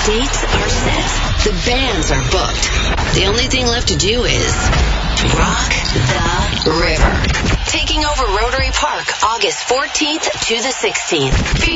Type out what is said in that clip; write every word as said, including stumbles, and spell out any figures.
dates are set. The bands are booked. The only thing left to do is rock the river. Taking over Rotary Park August fourteenth to the sixteenth.